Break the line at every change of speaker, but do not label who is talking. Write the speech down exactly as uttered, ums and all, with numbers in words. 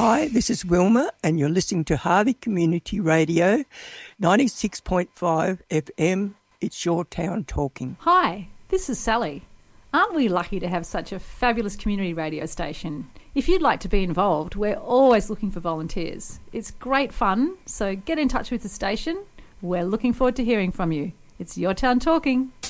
Hi, this is Wilma, and you're listening to Harvey Community Radio, ninety-six point five F M. It's your town talking.
Hi, this is Sally. Aren't we lucky to have such a fabulous community radio station? If you'd like to be involved, we're always looking for volunteers. It's great fun, so get in touch with the station. We're looking forward to hearing from you. It's your town talking.